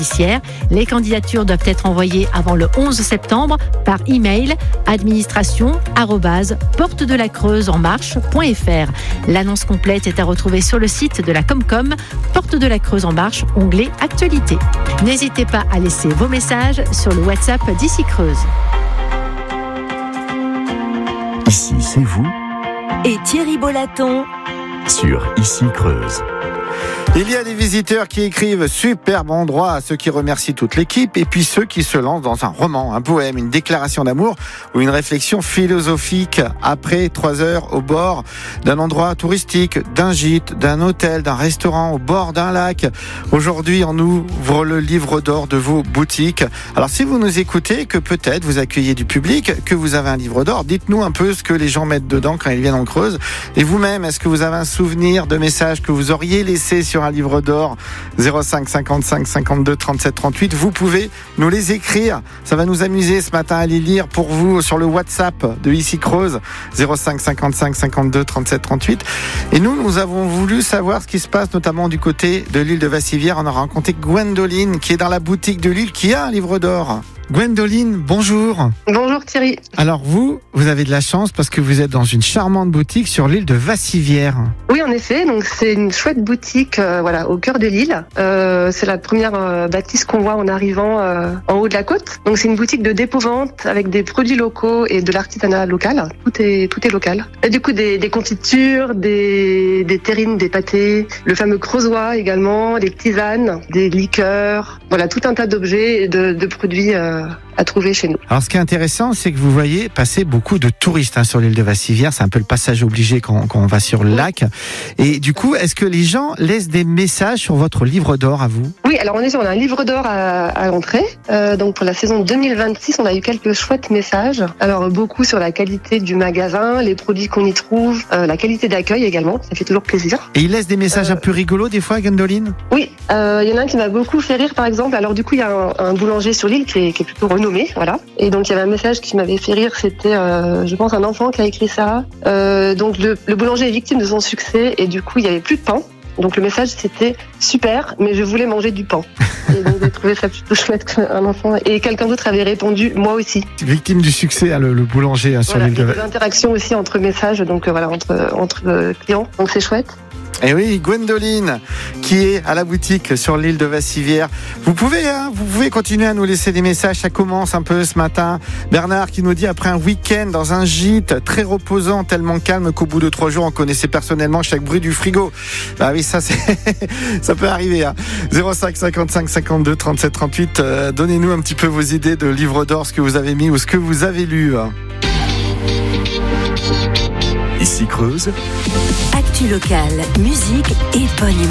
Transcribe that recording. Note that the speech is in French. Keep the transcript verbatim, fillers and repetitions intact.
Les candidatures doivent être envoyées avant le onze septembre par email administration arobase porte de la creuse en marche point f r. L'annonce complète est à retrouver sur le site de la Comcom, Porte de la Creuse en marche, onglet Actualité. N'hésitez pas à laisser vos messages sur le WhatsApp d'Ici Creuse. Ici, c'est vous et Thierry Bolaton sur Ici Creuse. Il y a des visiteurs qui écrivent superbe endroit, ceux qui remercient toute l'équipe, et puis ceux qui se lancent dans un roman, un poème, une déclaration d'amour ou une réflexion philosophique après trois heures au bord d'un endroit touristique, d'un gîte, d'un hôtel, d'un restaurant, au bord d'un lac. Aujourd'hui, on ouvre le livre d'or de vos boutiques. Alors si vous nous écoutez, que peut-être vous accueillez du public, que vous avez un livre d'or, dites-nous un peu ce que les gens mettent dedans quand ils viennent en Creuse. Et vous-même, est-ce que vous avez un souvenir de messages que vous auriez laissés sur un livre d'or? Zéro cinq cinquante-cinq cinquante-deux trente-sept trente-huit. Vous pouvez nous les écrire. Ça va nous amuser ce matin à les lire pour vous sur le WhatsApp de Ici Creuse. Zéro cinq cinquante-cinq cinquante-deux trente-sept trente-huit. Et nous, nous avons voulu savoir ce qui se passe notamment du côté de l'île de Vassivière. On a rencontré Gwendoline qui est dans la boutique de l'île qui a un livre d'or. Gwendoline, bonjour. Bonjour Thierry. Alors vous, vous avez de la chance parce que vous êtes dans une charmante boutique sur l'île de Vassivière. Oui, en effet, donc c'est une chouette boutique, euh, voilà, au cœur de l'île. Euh, c'est la première euh, bâtisse qu'on voit en arrivant euh, en haut de la côte. Donc c'est une boutique de dépôt-vente avec des produits locaux et de l'artisanat local. Tout est tout est local. Et du coup des, des confitures, des des terrines, des pâtés, le fameux creusois également, des tisanes, des liqueurs. Voilà, tout un tas d'objets et de, de produits. Euh, à trouver chez nous. Alors ce qui est intéressant, c'est que vous voyez passer beaucoup de touristes hein, sur l'île de Vassivière. C'est un peu le passage obligé quand, quand on va sur le lac. Et du coup, est-ce que les gens laissent des messages sur votre livre d'or à vous? Oui, alors on est sur on a un livre d'or à, à l'entrée. Euh, donc pour la saison deux mille vingt-six, on a eu quelques chouettes messages. Alors beaucoup sur la qualité du magasin, les produits qu'on y trouve, euh, la qualité d'accueil également. Ça fait toujours plaisir. Et ils laissent des messages euh, un peu rigolos des fois, Gwendoline? Oui, il euh, y en a un qui m'a beaucoup fait rire par exemple. Alors du coup, il y a un, un boulanger sur l'île qui est, qui est plutôt renommé, voilà. Et donc il y avait un message qui m'avait fait rire, c'était, euh, je pense, un enfant qui a écrit ça. Euh, donc le, le boulanger est victime de son succès et du coup il y avait plus de pain. Donc le message c'était super, mais je voulais manger du pain. Et donc j'ai trouvé ça plutôt chouette qu'un enfant. Et quelqu'un d'autre avait répondu, moi aussi. Victime du succès, hein, le, le boulanger hein, sur voilà, l'île de Vassivière. Des interactions aussi entre messages, donc euh, voilà, entre entre euh, clients. Donc c'est chouette. Et oui, Gwendoline, qui est à la boutique sur l'île de Vassivière. Vous pouvez, hein, vous pouvez continuer à nous laisser des messages. Ça commence un peu ce matin. Bernard qui nous dit après un week-end dans un gîte très reposant, tellement calme qu'au bout de trois jours, on connaissait personnellement chaque bruit du frigo. Ah oui, ça, c'est, ça peut arriver. Hein. Zéro cinq cinquante-cinq cinquante-deux trente-sept trente-huit. Euh, donnez-nous un petit peu vos idées de livres d'or, ce que vous avez mis ou ce que vous avez lu. Hein. Ici Creuse. Actu locale, musique et bonne humeur.